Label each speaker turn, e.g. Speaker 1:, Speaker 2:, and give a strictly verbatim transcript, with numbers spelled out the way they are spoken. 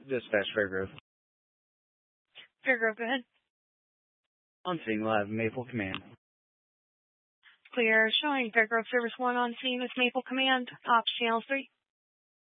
Speaker 1: Dispatch Fairgrove.
Speaker 2: Fairgrove, go ahead.
Speaker 1: On scene, we'll have Maple Command.
Speaker 2: Clear, showing Fairgrove Service one on scene with Maple Command, Ops Channel three.